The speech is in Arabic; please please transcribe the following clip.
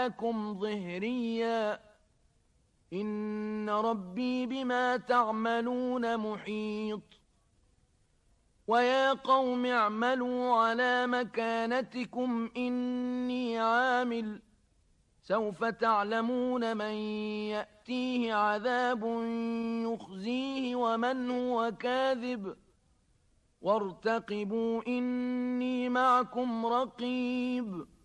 لكم ظهريا إن ربي بما تعملون محيط ويا قوم اعملوا على مكانتكم إني عامل سوف تعلمون من يأتيه عذاب يخزيه ومن هو كاذب وارتقبوا إني معكم رقيب